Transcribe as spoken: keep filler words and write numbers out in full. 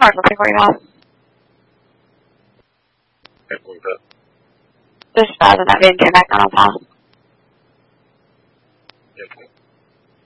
Mark, looking for you all. Okay, what was that? This is Baz, and that didn't get back on our pal.